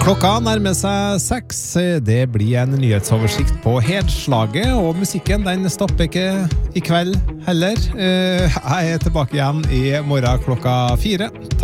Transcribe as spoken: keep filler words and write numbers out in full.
Klokka nærmer seg seks. Det blir en nyhetsoversikt på Hedslaget, og musikken den stopper ikke i kveld heller. Jeg er tilbake igjen i morgen klokka fire.